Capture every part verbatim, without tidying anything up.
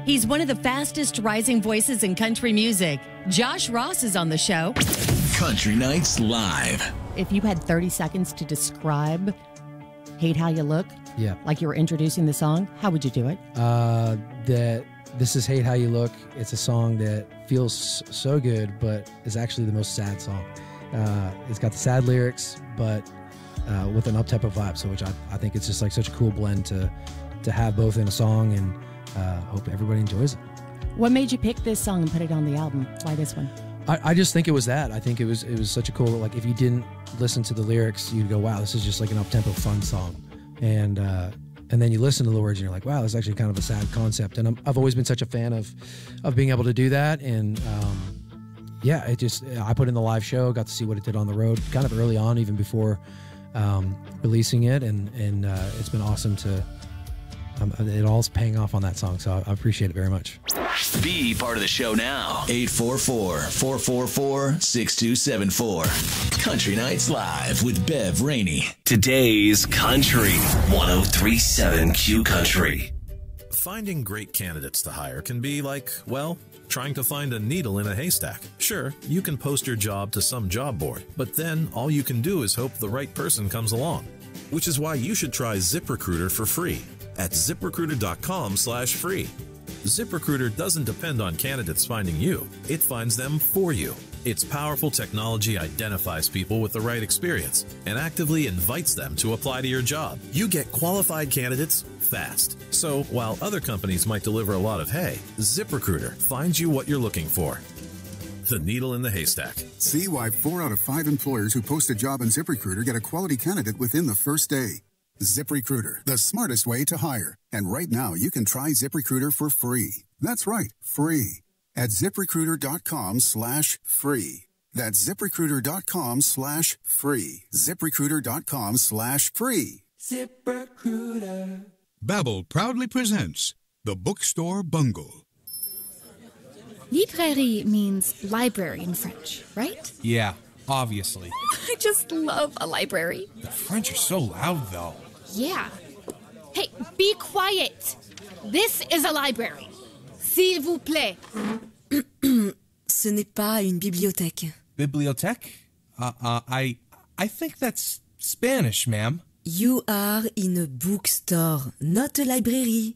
He's one of the fastest rising voices in country music. Josh Ross is on the show. Country Nights Live. If you had thirty seconds to describe Hate How You Look, yeah, like you were introducing the song, how would you do it? Uh, that this is Hate How You Look. It's a song that feels so good, but is actually the most sad song. Uh, it's got the sad lyrics, but uh, with an up-tempo vibe, so which I, I think it's just like such a cool blend to to have both in a song, and uh, hope everybody enjoys it. What made you pick this song and put it on the album? Why this one? I, I just think it was that. I think it was it was such a cool, like, if you didn't listen to the lyrics, you'd go, wow, this is just like an up-tempo fun song. And uh, and then you listen to the words and you're like, wow, this is actually kind of a sad concept. And I'm, I've always been such a fan of of being able to do that. And um, yeah, it just, I put in the live show, got to see what it did on the road kind of early on, even before um, releasing it. And, and uh, it's been awesome to, um, it all's paying off on that song. So I, I appreciate it very much. Be part of the show now. eight four four, four four four, six two seven four. Country Nights Live with Bev Rainey. Today's Country one oh three point seven Q Country. Finding great candidates to hire can be like, well, trying to find a needle in a haystack. Sure, you can post your job to some job board, but then all you can do is hope the right person comes along. Which is why you should try ZipRecruiter for free at ZipRecruiter.com slash free. ZipRecruiter doesn't depend on candidates finding you. It finds them for you. Its powerful technology identifies people with the right experience and actively invites them to apply to your job. You get qualified candidates fast. So while other companies might deliver a lot of hay, ZipRecruiter finds you what you're looking for. The needle in the haystack. See why four out of five employers who post a job on ZipRecruiter get a quality candidate within the first day. ZipRecruiter, the smartest way to hire. And right now, you can try ZipRecruiter for free. That's right, free. At ZipRecruiter.com slash free. That's ZipRecruiter.com slash free. ZipRecruiter.com slash free. ZipRecruiter. Babbel proudly presents The Bookstore Bungle. Librairie means library in French, right? Yeah, obviously. I just love a library. The French are so loud, though. Yeah. Hey, be quiet. This is a library. S'il vous plaît. Ce n'est pas une bibliothèque. Bibliothèque? Uh, uh, I, I think that's Spanish, ma'am. You are in a bookstore, not a library.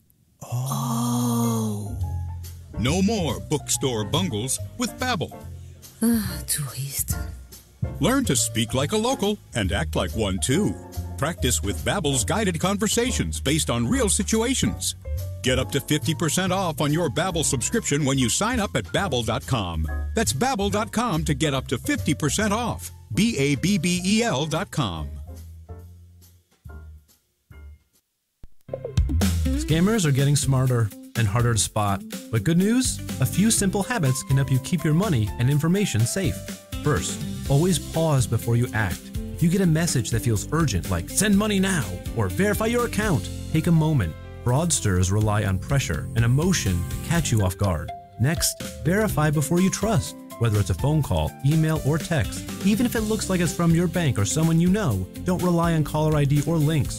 Oh. No more bookstore bungles with Babbel. Ah, touriste. Learn to speak like a local and act like one too. Practice with Babbel's guided conversations based on real situations. Get up to fifty percent off on your Babbel subscription when you sign up at Babbel dot com. That's Babbel dot com to get up to fifty percent off. B A B B E L dot com. Scammers are getting smarter and harder to spot. But good news? A few simple habits can help you keep your money and information safe. First, always pause before you act. If you get a message that feels urgent, like send money now or verify your account, take a moment. Fraudsters rely on pressure and emotion to catch you off guard. Next, verify before you trust, whether it's a phone call, email, or text. Even if it looks like it's from your bank or someone you know, don't rely on caller I D or links.